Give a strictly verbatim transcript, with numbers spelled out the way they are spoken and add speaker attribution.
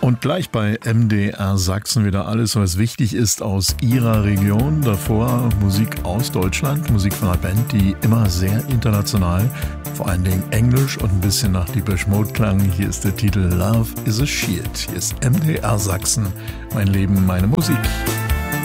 Speaker 1: Und gleich bei M D R Sachsen wieder alles, was wichtig ist aus Ihrer Region. Davor Musik aus Deutschland, Musik von einer Band, die immer sehr international, vor allen Dingen Englisch und ein bisschen nach Depeche Mode klang. Hier ist der Titel Love is a Shield. Hier ist M D R Sachsen, mein Leben, meine Musik.